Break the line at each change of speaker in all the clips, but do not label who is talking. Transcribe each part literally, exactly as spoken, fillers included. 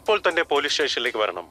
ഇപ്പോൾ തന്നെ പോലീസ് സ്റ്റേഷനിലേക്ക് വരണം.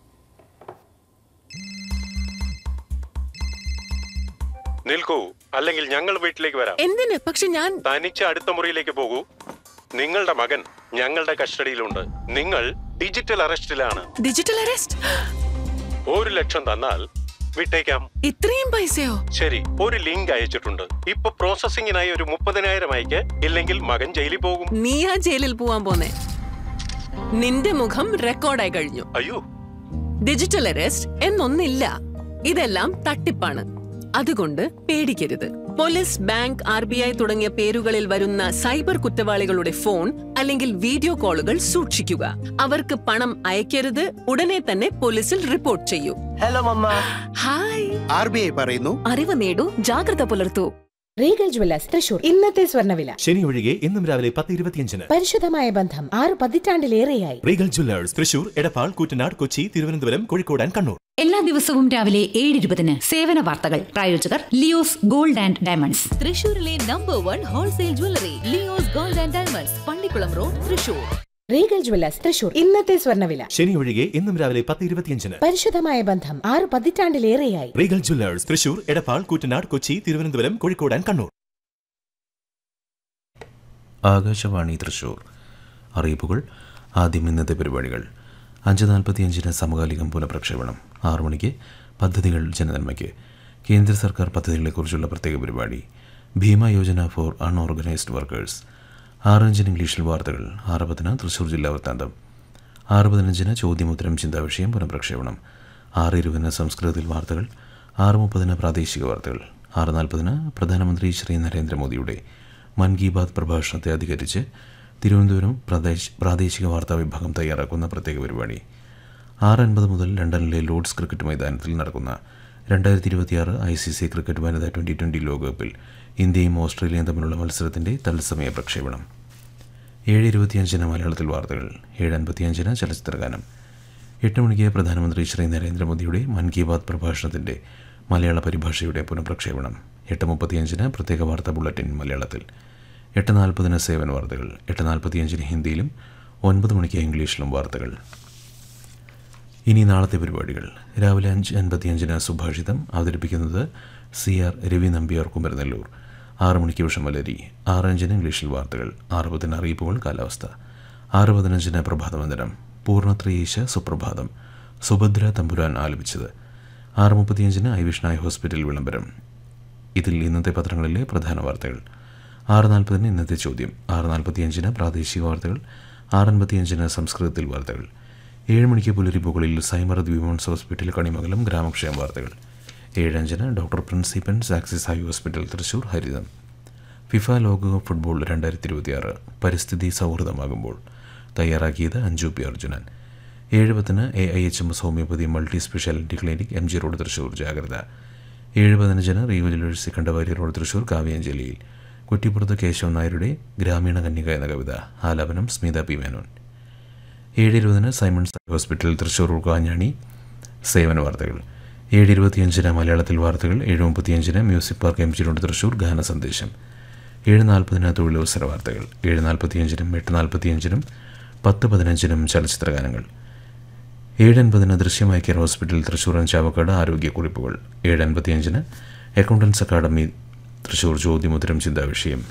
നിൽക്കൂ, അല്ലെങ്കിൽ ഞങ്ങൾ വീട്ടിലേക്ക് വരാം.
എന്തിന്? പക്ഷെ ഞാൻ
തനിച്ച് അടുത്ത മുറിയിലേക്ക് പോകൂ. നിങ്ങളുടെ മകൻ ഞങ്ങളുടെ കസ്റ്റഡിയിലുണ്ട്. നിങ്ങൾ ഡിജിറ്റൽ അറസ്റ്റിലാണ്.
Digital arrest?
ഒരു ലക്ഷം തന്നാൽ വിട്ടേക്കാം.
ഇത്രയും പൈസയോ?
ശരി, ഒരു ലിങ്ക് അയച്ചിട്ടുണ്ട്. ഇപ്പൊ പ്രോസസിംഗിനായി ഒരു മുപ്പതിനായിരം അയക്ക്, ഇല്ലെങ്കിൽ മകൻ ജയിലിൽ പോകും.
നീയാ ജയിലിൽ പോവാൻ പോന്നെ? നിന്റെ മുഖം റെക്കോർഡായി കഴിഞ്ഞു.
അയ്യോ,
ഡിജിറ്റൽ അറസ്റ്റ് എന്നൊന്നില്ല. ഇതെല്ലാം തട്ടിപ്പാണ്. അതുകൊണ്ട് പേടിക്കരുത്. Police, bank, R B I തുടങ്ങിയ പേരുകളിൽ വരുന്ന സൈബർ കുറ്റവാളികളുടെ ഫോൺ അല്ലെങ്കിൽ വീഡിയോ കോളുകൾ സൂക്ഷിക്കുക. അവർക്ക് പണം അയക്കരുത്. ഉടനെ തന്നെ പോലീസിൽ റിപ്പോർട്ട് ചെയ്യൂ.
Hello mama.
Hi.
R B I പറയുന്നു,
അറിവ് നേടൂ, ജാഗ്രത പുലർത്തൂ.
Regal Jewellers Thrissur. ഇന്നത്തെ സ്വർണ്ണവില
ശനി ഒഴികെ ഇന്നും രാവിലെ പത്ത് ഇരുപത്തിയഞ്ചിന്.
പരിശുദ്ധമായ ബന്ധം ആറ് പതിറ്റാണ്ടിലേറെയായി.
Regal Jewellers Thrissur, Edappal, Koottanad, Kochi, Thiruvananthapuram, Kozhikode and Kannur.
എല്ലാ ദിവസവും രാവിലെ ഏഴ് ഇരുപതിന് സേവന വാർത്തകൾ. പ്രായോജകർ ലിയോസ് ഗോൾഡ് ആൻഡ് ഡയമണ്ട്സ്.
തൃശൂരിലെ number one wholesale jewellery Leo's gold and diamonds, Pallikkulam road, Thrissur.
Regal Jewellers Thrissur. ഇന്നത്തെ സ്വർണ്ണവില
ശനി ഒഴികെ ഇന്നും രാവിലെ പത്ത് ഇരുപത്തിയഞ്ചിന്.
പരിശുദ്ധമായ ബന്ധം ആറ് പതിറ്റാണ്ടിലേറെയായി.
Regal Jewellers Thrissur, Edappal, Koottanad, Kochi, Thiruvananthapuram, Kozhikode and Kannur.
Akashvani Thrissur. അറിയിപ്പുകൾ. ആദ്യം ഇന്നത്തെ പരിപാടികൾ. അഞ്ച് നാൽപ്പത്തിയഞ്ചിന് സമകാലികം പുനഃപ്രക്ഷേപണം. ആറു മണിക്ക് പദ്ധതികൾ ജനനന്മയ്ക്ക്. കേന്ദ്ര സർക്കാർ പദ്ധതികളെക്കുറിച്ചുള്ള പ്രത്യേക പരിപാടി. Bhima Yojana four unorganised workers. ആറഞ്ചിന് ഇംഗ്ലീഷിൽ വാർത്തകൾ. ആറ് പത്തിന് തൃശൂർ ജില്ലാ വൃത്താന്തം. ആറ് പതിനഞ്ചിന് ചോദ്യമുത്തരം ചിന്താവിഷയം പുനഃപ്രക്ഷേപണം. ആറ് ഇരുപതിന് സംസ്കൃതത്തിൽ വാർത്തകൾ. ആറ് മുപ്പതിന് പ്രാദേശിക വാർത്തകൾ. ആറ് നാൽപ്പതിന് പ്രധാനമന്ത്രി ശ്രീ നരേന്ദ്രമോദിയുടെ മൻ കി ബാത് പ്രഭാഷണത്തെ അധികരിച്ച് തിരുവനന്തപുരം പ്രാദേശിക വാർത്താ വിഭാഗം തയ്യാറാക്കുന്ന പ്രത്യേക പരിപാടി. ആറ് അൻപത് മുതൽ ലണ്ടനിലെ ലോർഡ്സ് ക്രിക്കറ്റ് മൈതാനത്തിൽ നടക്കുന്ന രണ്ടായിരത്തി ഇരുപത്തിയാറ് I C C cricket Vanitha twenty twenty ലോകകപ്പിൽ ഇന്ത്യയും ഓസ്ട്രേലിയയും തമ്മിലുള്ള മത്സരത്തിൻ്റെ തത്സമയ പ്രക്ഷേപണം. ഏഴ് ഇരുപത്തിയഞ്ചിന് മലയാളത്തിൽ വാർത്തകൾ. ഏഴ് അൻപത്തിയഞ്ചിന് ചലച്ചിത്രഗാനം. എട്ട് മണിക്ക് പ്രധാനമന്ത്രി ശ്രീ നരേന്ദ്രമോദിയുടെ മൻ കി ബാത് പ്രഭാഷണത്തിൻ്റെ മലയാള പരിഭാഷയുടെ പുനഃപ്രക്ഷേപണം. എട്ട് മുപ്പത്തിയഞ്ചിന് പ്രത്യേക വാർത്താ ബുള്ളറ്റിൻ മലയാളത്തിൽ. എട്ട് നാൽപ്പതിന് സേവന വാർത്തകൾ. എട്ട് നാൽപ്പത്തിയഞ്ചിന് ഹിന്ദിയിലും ഒൻപത് മണിക്ക് ഇംഗ്ലീഷിലും വാർത്തകൾ. ഇനി നാളത്തെ പരിപാടികൾ. രാവിലെ അഞ്ച് അൻപത്തിയഞ്ചിന് സുഭാഷിതം അവതരിപ്പിക്കുന്നത് സി ആർ രവി നമ്പ്യാർ കുമരനെല്ലൂർ. ആറ് മണിക്ക് വിഷമലരി. ആറ് അഞ്ചിന് ഇംഗ്ലീഷിൽ വാർത്തകൾ. ആറ് പതിന് അറിയിപ്പുകൾ കാലാവസ്ഥ. ആറ് പതിനഞ്ചിന് പ്രഭാതവന്ദനം. പൂർണ്ണത്രയീശ സുപ്രഭാതം, സുഭദ്ര തമ്പുരാൻ ആലപിച്ചത്. ആറ് മുപ്പത്തിയഞ്ചിന് ഐ വിഷ്ണായ് ഹോസ്പിറ്റൽ വിളംബരം. ഇതിൽ ഇന്നത്തെ പത്രങ്ങളിലെ പ്രധാന വാർത്തകൾ. ആറ് നാൽപ്പതിന് ഇന്നത്തെ ചോദ്യം. ആറ് നാൽപ്പത്തിയഞ്ചിന് പ്രാദേശിക വാർത്തകൾ. ആറ് അൻപത്തിയഞ്ചിന് സംസ്കൃതത്തിൽ വാർത്തകൾ. ഏഴ് മണിക്ക് പുലരിപ്പുകളിൽ സൈമറത് വിമൻസ് ഹോസ്പിറ്റൽ കണിമംഗലം ഗ്രാമക്ഷേമ വാർത്തകൾ. ഏഴഞ്ചിന് doctor പ്രിൻസിപ്പൻസ് axis high hospital Thrissur ഹരിതം. ഫിഫ ലോകകപ്പ് ഫുട്ബോൾ രണ്ടായിരത്തി ഇരുപത്തിയാറ് പരിസ്ഥിതി സൗഹൃദമാകുമ്പോൾ. തയ്യാറാക്കിയത് അഞ്ജു പി അർജുനൻ. ഏഴ് പത്തിന് A I H M S homeopathy multi speciality clinic M G road Thrissur ജാഗ്രത. ഏഴ് പതിനഞ്ചിന് റീവൽ യൂണിവേഴ്സിറ്റി കണ്ടവാരി റോഡ് തൃശൂർ കാവ്യാഞ്ജലിയിൽ കുറ്റിപ്പുറത്ത് കേശവൻ നായരുടെ ഗ്രാമീണ കന്യക എന്ന കവിത. ആലാപനം സ്മിത പി മേനോൻ. ഏഴ് ഇരുപതിന് സൈമൺസ് ഹോസ്പിറ്റൽ തൃശൂർ കാഞ്ഞാണി സേവന വാർത്തകൾ. ഏഴ് ഇരുപത്തിയഞ്ചിന് മലയാളത്തിൽ വാർത്തകൾ. ഏഴ് മുപ്പത്തിയഞ്ചിന് music park M G road Thrissur ഗാന സന്ദേശം. ഏഴ് നാൽപ്പതിന് തൊഴിലവസര വാർത്തകൾ. ഏഴ് നാൽപ്പത്തിയഞ്ചിനും എട്ട് നാൽപ്പത്തിയഞ്ചിനും പത്ത് പതിനഞ്ചിനും ചലച്ചിത്രഗാനങ്ങൾ. ഏഴ് അൻപതിന് ദൃശ്യമായ കെയർ ഹോസ്പിറ്റൽ തൃശൂർ ചാവക്കാട് ആരോഗ്യക്കുറിപ്പുകൾ. ഏഴ് അൻപത്തിയഞ്ചിന് അക്കൗണ്ടൻസ് അക്കാദമി തൃശൂർ ചോദ്യമുത്തരം ചിന്താവിഷയം.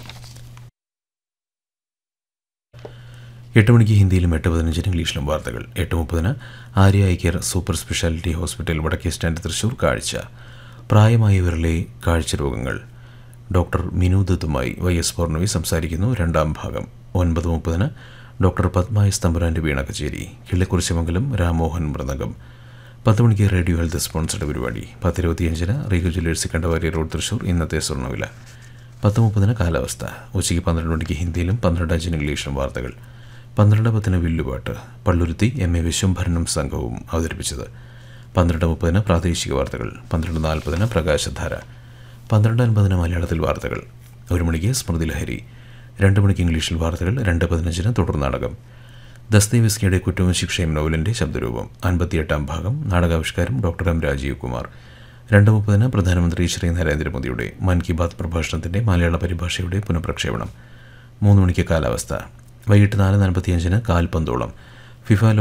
എട്ട് മണിക്ക് ഹിന്ദിയിലും എട്ട് പതിനഞ്ചിന് ഇംഗ്ലീഷിലും വാർത്തകൾ. എട്ട് മുപ്പതിന് Arya eye care super speciality hospital വടക്കേ സ്റ്റാൻഡ് തൃശൂർ കാഴ്ച. പ്രായമായവരിലെ കാഴ്ച രോഗങ്ങൾ. ഡോക്ടർ മിനു ദത്തുമായി വൈ എസ് പൗർണമി സംസാരിക്കുന്നു. രണ്ടാം ഭാഗം. ഒൻപത് മുപ്പതിന് ഡോക്ടർ പത്മ എസ് തമ്പുരാൻ്റെ വീണ കച്ചേരി. കിള്ളിക്കുറിശിമംഗലം രാമോഹൻ മൃദംഗം. പത്ത് മണിക്ക് റേഡിയോ ഹെൽത്ത് സ്പോൺസർഡ് പരിപാടി. പത്ത് ഇരുപത്തിയഞ്ചിന് Regal Jewellers Kandavari road Thrissur ഇന്നത്തെ സ്വർണ്ണവില. പത്ത് മുപ്പതിന് കാലാവസ്ഥ. ഉച്ചയ്ക്ക് പന്ത്രണ്ട് മണിക്ക് ഹിന്ദിയിലും പന്ത്രണ്ട് അഞ്ചിന് ഇംഗ്ലീഷിലും വാർത്തകൾ. പന്ത്രണ്ട് പത്തിന് വില്ലുപാട്ട്. പള്ളുരുത്തി എം എ വിശ്വംഭരനും സംഘവും അവതരിപ്പിച്ചത്. പന്ത്രണ്ട് മുപ്പതിന് പ്രാദേശിക വാർത്തകൾ. പന്ത്രണ്ട് നാൽപ്പതിന് പ്രകാശധാര. പന്ത്രണ്ട് അൻപതിന് മലയാളത്തിൽ വാർത്തകൾ. ഒരു മണിക്ക് സ്മൃതി ലഹരി. രണ്ട് മണിക്ക് ഇംഗ്ലീഷിൽ വാർത്തകൾ. രണ്ട് പതിനഞ്ചിന് തുടർ നാടകം. ദസ്തേവ്സ്കിയുടെ കുറ്റവും ശിക്ഷയും നോവലിൻ്റെ ശബ്ദരൂപം. അൻപത്തിയെട്ടാം ഭാഗം. നാടകാവിഷ്കാരം ഡോക്ടർ എം രാജീവ് കുമാർ. രണ്ട് മുപ്പതിന് പ്രധാനമന്ത്രി ശ്രീ നരേന്ദ്രമോദിയുടെ മൻ കി ബാത് പ്രഭാഷണത്തിൻ്റെ മലയാള പരിഭാഷയുടെ പുനഃപ്രക്ഷേപണം. മൂന്ന് മണിക്ക് കാലാവസ്ഥ. വൈകിട്ട് നാല് നാൽപ്പത്തിയഞ്ചിന് കാൽപന്തോളം. ഫിഫ